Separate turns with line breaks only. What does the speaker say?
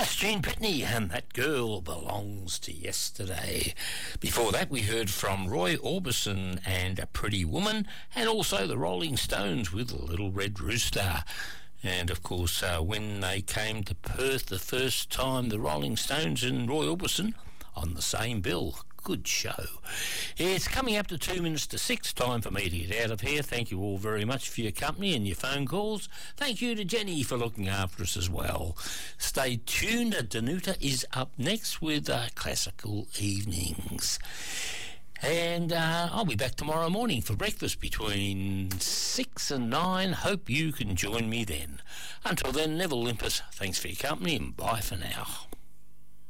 That's Gene Pitney, and That Girl Belongs to Yesterday. Before that, we heard from Roy Orbison and A Pretty Woman, and also the Rolling Stones with Little Red Rooster. And, of course, when they came to Perth the first time, the Rolling Stones and Roy Orbison on the same bill. Good show. It's coming up to 2 minutes to 6. Time for me to get out of here. Thank you all very much for your company and your phone calls. Thank you to Jenny for looking after us as well. Stay tuned. Danuta is up next with Classical Evenings. And I'll be back tomorrow morning for breakfast between 6 and 9. Hope you can join me then. Until then, Neville Limpus, thanks for your company and bye for now.